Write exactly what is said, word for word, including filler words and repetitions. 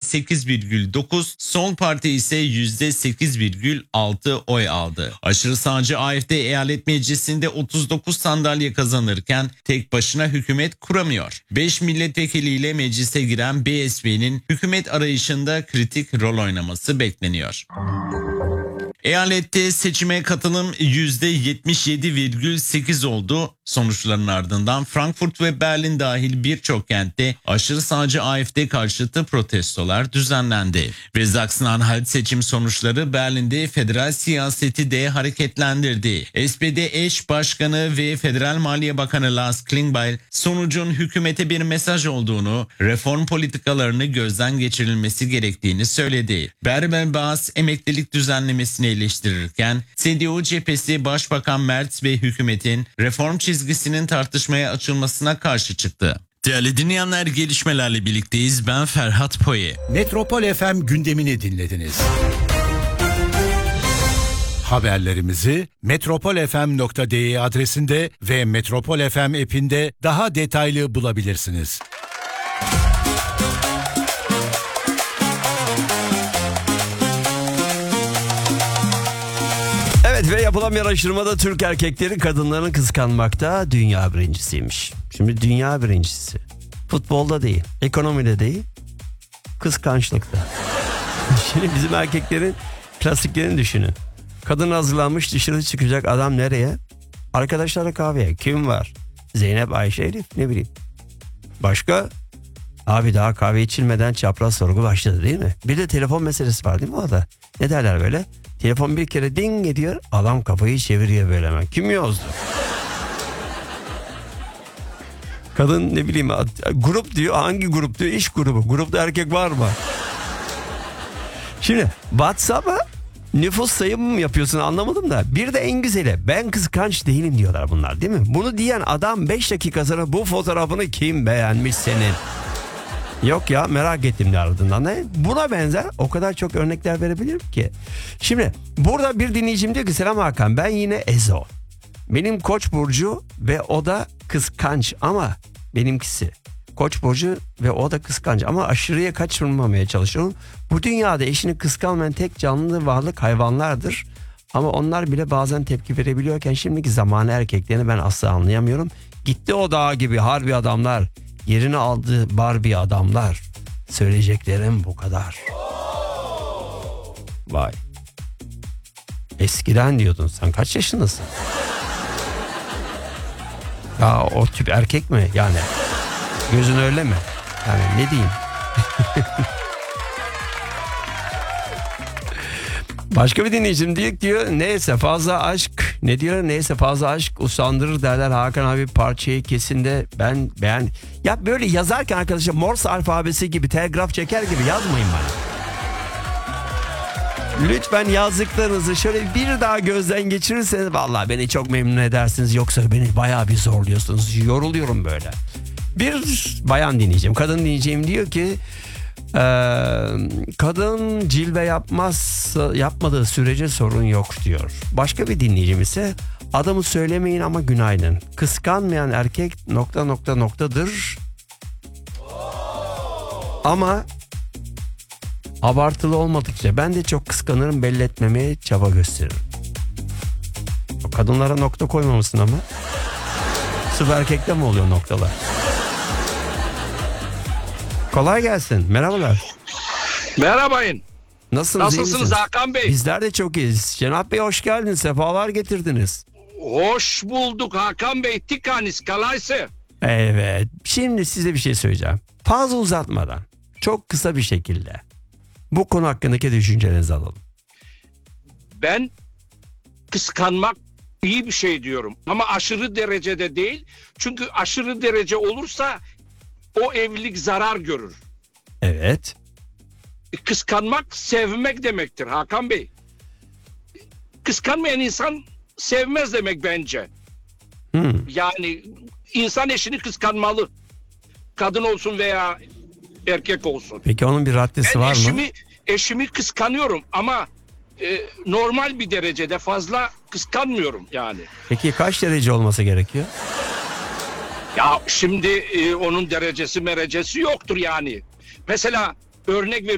sekiz virgül dokuz, Sol Parti ise yüzde sekiz virgül altı oy aldı. Aşırı sağcı A F D eyalet meclisinde otuz dokuz sandalye kazanırken tek başına hükümet kuramıyor. beş milletvekiliyle meclise giren B S P'nin hükümet arayışında kritik rol oynaması bekleniyor. Eyalette seçime katılım yüzde yetmiş yedi virgül sekiz oldu. Sonuçların ardından Frankfurt ve Berlin dahil birçok kentte aşırı sağcı A F D karşıtı protestolar düzenlendi. Ve Sachsen-Anhalt seçim sonuçları Berlin'de federal siyaseti de hareketlendirdi. S P D eş başkanı ve Federal Maliye Bakanı Lars Klingbeil sonucun hükümete bir mesaj olduğunu, reform politikalarını gözden geçirilmesi gerektiğini söyledi. Bärbel-Bas emeklilik düzenlemesini eleştirirken C D U cephesi Başbakan Merz ve hükümetin reform çizgisinin tartışmaya açılmasına karşı çıktı. Değerli dinleyenler, gelişmelerle birlikteyiz. Ben Ferhat Poye. Metropol F M gündemini dinlediniz. Haberlerimizi metropol f m nokta d e adresinde ve Metropol F M app'inde daha detaylı bulabilirsiniz. Evet, ve yapılan bir araştırmada Türk erkekleri kadınlarını kıskanmakta dünya birincisiymiş. Şimdi dünya birincisi. Futbolda değil, ekonomide değil, kıskançlıkta. Şimdi bizim erkeklerin klasiklerini düşünün. Kadın hazırlanmış, dışarı çıkacak, adam nereye? Arkadaşlarla kahveye. Kim var? Zeynep, Ayşe, Elif, ne bileyim. Başka? Abi daha kahve içilmeden çapraz sorgu başladı değil mi? Bir de telefon meselesi var değil mi o da? Ne derler böyle? Telefon bir kere ding ediyor, adam kafayı çeviriyor böyle hemen. Kim yazdı? Kadın ne bileyim, grup diyor, hangi grup diyor, iş grubu. Grupta erkek var mı? Şimdi WhatsApp'a nüfus sayımı mı yapıyorsun anlamadım da. Bir de en güzeli, ben kıskanç değilim diyorlar bunlar değil mi? Bunu diyen adam beş dakika sonra bu fotoğrafını kim beğenmiş senin? Yok ya, merak ettim ne ardından. Ne? Buna benzer o kadar çok örnekler verebilirim ki. Şimdi burada bir dinleyicim diyor ki selam Hakan, ben yine Ezo. Benim Koç burcu ve o da kıskanç ama benimkisi. Koç burcu ve o da kıskanç ama aşırıya kaçırmamaya çalışıyorum. Bu dünyada eşini kıskanmayan tek canlı varlık hayvanlardır. Ama onlar bile bazen tepki verebiliyorken şimdiki zamanı erkeklerini ben asla anlayamıyorum. Gitti o dağ gibi harbi adamlar. Yerini aldı Barbie adamlar. Söyleyeceklerim bu kadar. Vay. Eskiden diyordun, sen kaç yaşındasın? Ya o tip erkek mi yani? Gözün öyle mi? Yani ne diyeyim? Başka bir dinleyicim diyor, diyor neyse fazla aşk, ne diyor, neyse fazla aşk usandırır derler. Hakan abi parçayı kesin de ben beğen. Ya böyle yazarken arkadaşlar Morse alfabesi gibi, telgraf çeker gibi yazmayın bana. Lütfen yazdıklarınızı şöyle bir daha gözden geçirirseniz vallahi beni çok memnun edersiniz. Yoksa beni bayağı bir zorluyorsunuz. Yoruluyorum böyle. Bir bayan dinleyeceğim, kadın dinleyeceğim diyor ki Ee, kadın cilve yapmaz, yapmadığı sürece sorun yok diyor. Başka bir dinleyicim ise adamı söylemeyin ama günaydın. Kıskanmayan erkek nokta nokta noktadır. Ama abartılı olmadıkça ben de çok kıskanırım, belli etmemeye çaba gösteririm. Kadınlara nokta koymamışsın ama. Sırf erkekte mi oluyor noktalar? Kolay gelsin. Merhabalar. Merhabayın. Nasılsınız? Nasılsınız Hakan Bey? Bizler de çok iyiyiz. Cenap Bey hoş geldiniz. Sefalar getirdiniz. Hoş bulduk Hakan Bey. Tikanis kalaysı. Evet. Şimdi size bir şey söyleyeceğim. Fazla uzatmadan, çok kısa bir şekilde bu konu hakkındaki düşüncelerinizi alalım. Ben kıskanmak iyi bir şey diyorum. Ama aşırı derecede değil. Çünkü aşırı derece olursa o evlilik zarar görür. Evet. Kıskanmak sevmek demektir Hakan Bey. Kıskanmayan insan sevmez demek bence. Hmm. Yani insan eşini kıskanmalı. Kadın olsun veya erkek olsun. Peki onun bir raddesi ben var eşimi, mı? Eşimi kıskanıyorum ama e, normal bir derecede, fazla kıskanmıyorum yani. Peki kaç derece olması gerekiyor? Ya şimdi e, onun derecesi merecesi yoktur yani. Mesela örnek veriyorum.